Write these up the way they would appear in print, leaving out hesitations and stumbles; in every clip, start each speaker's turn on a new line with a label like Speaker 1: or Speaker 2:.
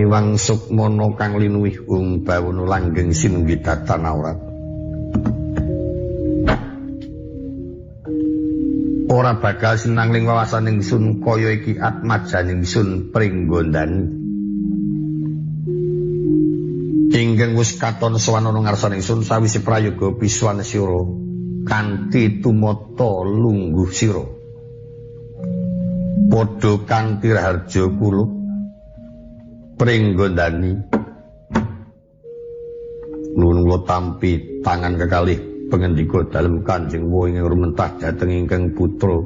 Speaker 1: Miwang Sukmana kang linuwih bawana langgeng sinunggih datan aurat. Ora bakal sinangling wawasaning sun kaya iki atmajaning sun pringgondani. Ingkang wis katon sowan ana ngarsaning sun sawise prayoga pisuwan sira kanthi tumata lungguh sira. Padha kanthi raharja kula pringgondani. Nuwun kula tampi tangan kekalih pangendika dalem Kanjeng Wa ingkang rumentah dhateng ingkang putra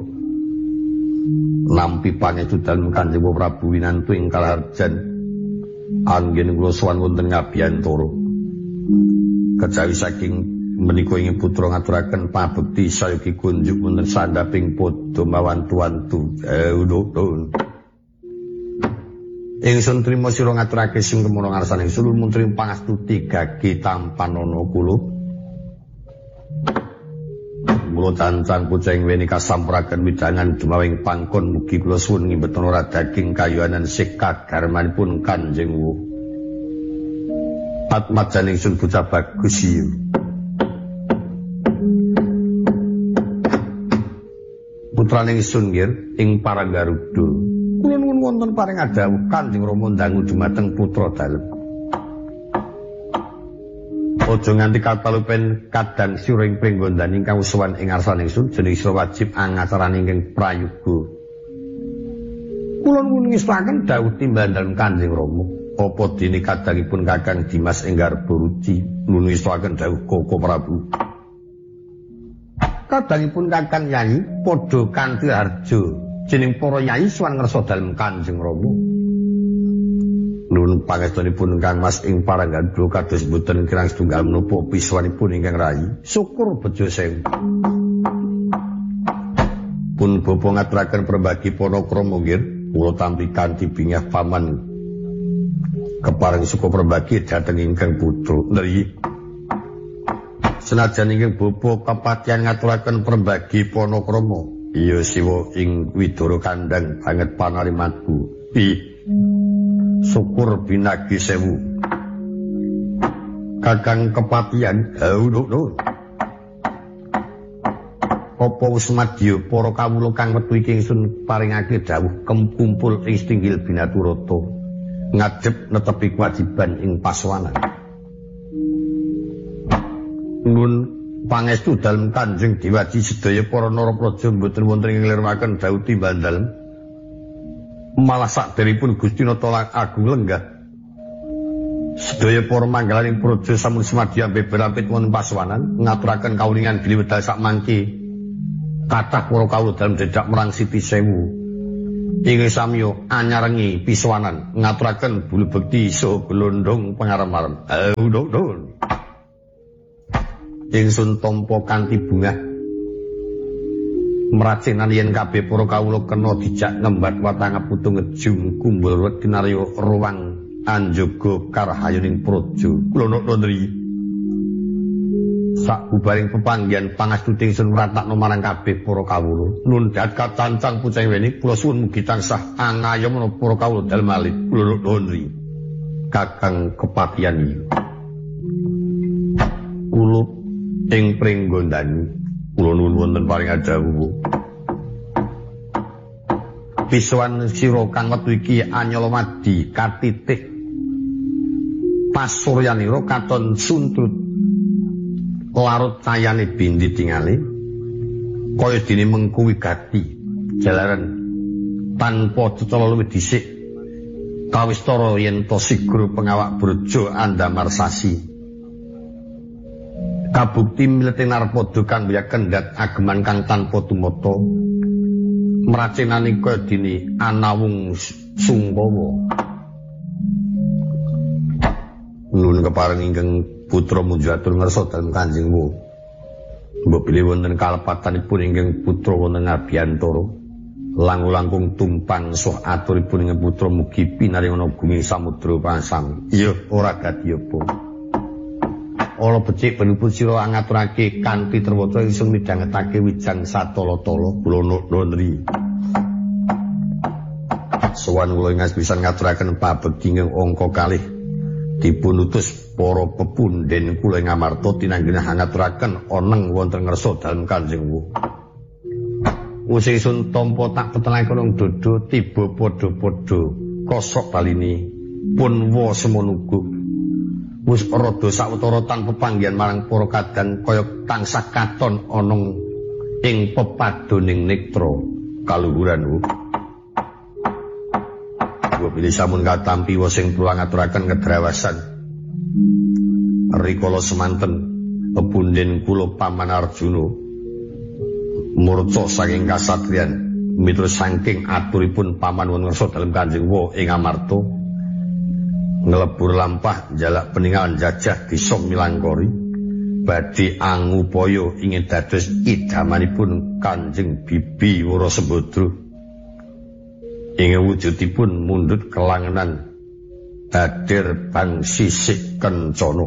Speaker 1: nampi pangestu dalem Kanjeng Wa Prabu Winantu ing kalaharjan anggen kula sowan wonten ngabiyantara. Kejawi saking menika ingin putra ngaturaken pabekti sayugi kunjuk wonten sandhaping padha mawantu-wantu. Ingsun trima sira ngaturake sing kemono ngarsaning sulul muntri pangastuti gage tampanana kula. Mula tansah pucing weni kasampuraken widangan dumawing pangkon mugi kula suwun ngimbetono daging kayuanan sik kagarmanipun Kanjeng Wa. Atmajaning sun bocah bagus iki. Putraning sun nggih ing Paranggaruda. Kula nuwun wonten paring adhawuh Kanjeng Rama ndangu dumateng putra dalem. Aja nganti katalupen kadang sira ing pringgondani ingkang usuwan ing ngarsaning sun jeneng sira wajib angataraning ingkang prayoga. Kula nuwun ngestaken dawuh timbal dalem Kanjeng Rama. Apa dene kadangipun Kakang Dimas ing Garbaruci nuwun ngestaken dawuh Koko Prabu. Kadangipun Kakang Yayi padha kanthi harja jeneng para yayi suwan ngersa dalem Kanjeng Rama. Nuwun pangestunipun Kang Mas ing Paranggaruda kados boten kirang setunggal menapa pisuwanipun ingkang rayi. Syukur bejo sewu. Pun bapa ngaturaken perbagi panakrama nggih, kula tampi kanthi bingah paman kepareng suka perbagi dhateng ingkang putra. Nggih. Senajan ingkang bapa kepatihan ngaturaken perbagi panakrama, iya siwa ing widara kandhang banget panarimatku. Syukur binagi sewu. Kakang kepatihan nuwun. Apa wis madya para kawula kang metu iki ingsun paringake dawuh kumpul ing Stinggil Binaturata ngadhep netepi kewajiban ing pasawanan. Nuwun pangestu dalem Kanjeng Dewaji sedaya para narapraja mboten wonten ing nglirwaken dawuh timbal dalem. Malah sakderipun Gusti Nata Agung lenggah. Sedaya para manggalaning praja sampun semadya beberampit wonten pasawanan ngaturaken kawulingan bilih wedal sak mangke. Kathah para kawula dalem dedak merang Siti Sewu. Inggih samya anyarengi pisuwanan ngaturaken bulu bekti saha glondhong pangarem-arem. Nuwun. Ingsun tampa kanthi bungah meracinan yen kabeh para kawula kena dijak ngembat watang putung ngejum kumbul wetinarya ruwang anjaga karahayuning praja. Kula nundri sabubaring pepanggihan pangastuti ingsun mratakna marang kabeh para kawula. Nuwun dhateng cancang pucing weni kula suwun mugi tansah angayom para kawula dalem malih. Kula nundri Kakang Kepatihan iki. Kula ing pringgondani kula nuwun wonten paring adhawuh. Pisuwan sira kang metu iki anyolomadi katitik pasuryanira katon suntrut larut cayane bindi tingali kaya dene mengku wigati jalaran tanpa cecala luwih dhisik kawistara yen to sigra pengawak brojo andamar sasi. Kabukti milete narpada kang biya kendhat ageman kang tanpa tumata mracinani kaya dene Anawung Sungkawa. Nuwun kepareng ingkang putra munjatur ngersa dalem Kanjeng Wa. Mbok bilih wonten kalepatanipun ingkang putra wonten ngabiyantara langkung tumpang soh aturipun ingkang putra mugi pinaringana bumi samudra pasang. Iya ora dadi apa. Ala becik benipun sira ngaturake kanthi terwaca ingsun midhangetake wijang satala-tala kula nundri. Sowan kula ingas pisan ngaturaken pabekti ing angka kalih dipun utus para pepunden kula ing Amarta tinanggenah ngaturaken oneng wonten ngersa dalem Kanjeng Wu. Usih sun tampa tak petenaken dodo tiba padha-padha kosok baline pun wa semono uga. Wis rada sawetara tanpa panggihan marang para kadang kaya tansah katon ana ing pepadoning nektra kaluhuran Wu. Bilih sampun katampi sing kula ngaturaken kedrawasan rikala semanten pepunden kula Paman Arjuna murca saking kasatriyan miturut saking aturipun paman wonten ngersa dalem Kanjeng Wa ing Amarta nglebur lampah jalak peninggalan jajah desa Milangkori badhe angupaya ingin dados idamanipun Kanjeng Bibi Wara Sembadra ing wujudipun mundhut kelangenan Badir Bang Sisik Kencana.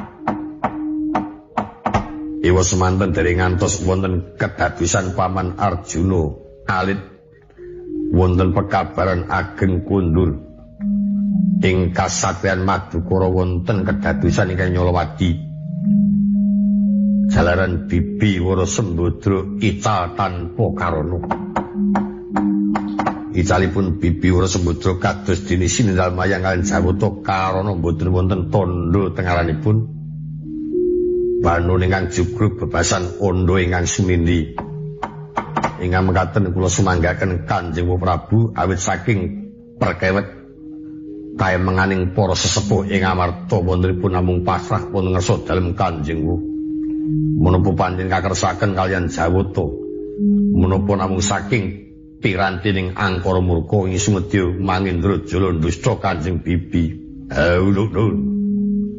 Speaker 1: Iwa semanten dereng ngantos wonten kedadosan Paman Arjuna alit wonten pekabaran ageng kundur ing kasatriyan Madukara wonten kedadosan ingkang nyolowadi jalaran Bibi Wara Sembadra ical tanpa karana. Icalipun Bibi Wara Sembadra kados dene sinendal mayang kaliyan Jawata karana boten wonten tandha tengaranipun banun ingkang jugruk bebasan anda ingkang sumindi ingkang mekaten kula sumanggaken Kanjeng Prabu awit saking perkewet kaemenganing para sesepuh ing Amarta wontenipun namung pasrah wonten ngersa dalem Kanjeng menapa panjenengan kakersaken kaliyan Jawata menapa namung saking pirantining angkara murka ing sumedya Manindra Jala Dusta Kanjeng Bibi. Nuwun.